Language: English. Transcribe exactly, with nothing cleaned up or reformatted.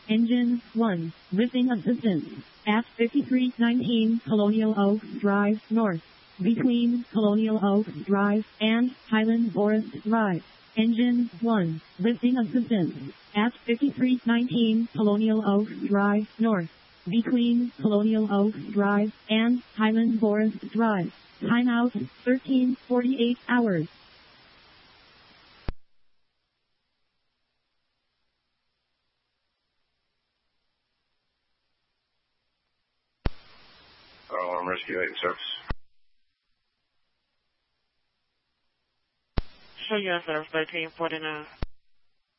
Engine one. Lifting assistance. At fifty-three nineteen Colonial Oaks Drive North. Between Colonial Oaks Drive and Highland Forest Drive. Engine one. Lifting assistance. At fifty-three nineteen Colonial Oaks Drive North. Between Colonial Oaks Drive and Highland Forest Drive. Timeout thirteen forty-eight hours. Alarm Rescue eight service. Show you service thirteen forty-nine.